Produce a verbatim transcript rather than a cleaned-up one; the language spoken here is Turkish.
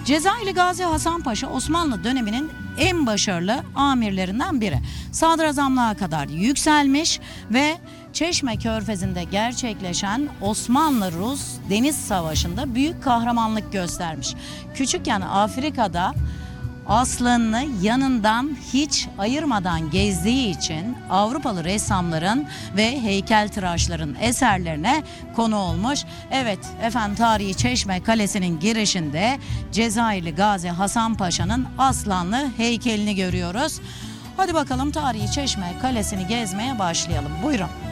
Cezayirli Gazi Hasan Paşa Osmanlı döneminin en başarılı amirlerinden biri. Sadrazamlığa kadar yükselmiş ve Çeşme Körfezi'nde gerçekleşen Osmanlı-Rus Deniz Savaşı'nda büyük kahramanlık göstermiş. Küçükken Afrika'da aslanını yanından hiç ayırmadan gezdiği için Avrupalı ressamların ve heykeltıraşların eserlerine konu olmuş. Evet efendim, tarihi Çeşme Kalesi'nin girişinde Cezayirli Gazi Hasan Paşa'nın aslanlı heykelini görüyoruz. Hadi bakalım tarihi Çeşme Kalesi'ni gezmeye başlayalım. Buyurun.